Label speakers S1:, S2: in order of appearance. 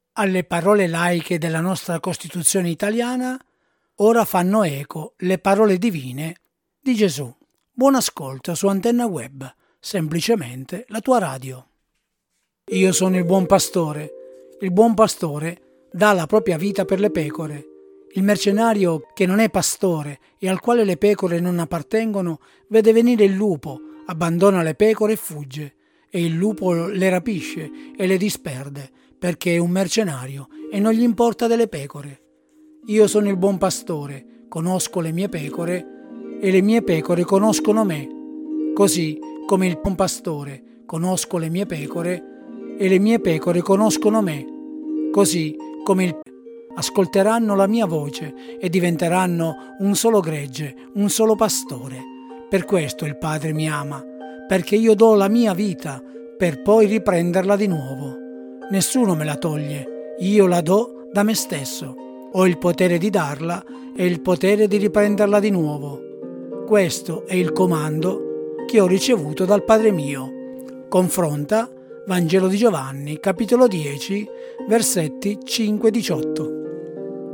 S1: Alle parole laiche della nostra Costituzione italiana ora fanno eco le parole divine di Gesù. Buon ascolto su Antenna Web, semplicemente la tua radio. Io sono il buon pastore. Il buon pastore dà la propria vita per le pecore. Il mercenario che non è pastore e al quale le pecore non appartengono vede venire il lupo, abbandona le pecore e fugge, e il lupo le rapisce e le disperde, perché è un mercenario e non gli importa delle pecore. Io sono il buon pastore, conosco le mie pecore e le mie pecore conoscono me. Così come il buon pastore conosco le mie pecore e le mie pecore conoscono me. Così come ascolteranno la mia voce e diventeranno un solo gregge, un solo pastore. Per questo il Padre mi ama, perché io do la mia vita per poi riprenderla di nuovo. Nessuno me la toglie, io la do da me stesso. Ho il potere di darla e il potere di riprenderla di nuovo. Questo è il comando che ho ricevuto dal Padre mio. Confronta Vangelo di Giovanni, capitolo 10, versetti 5-18.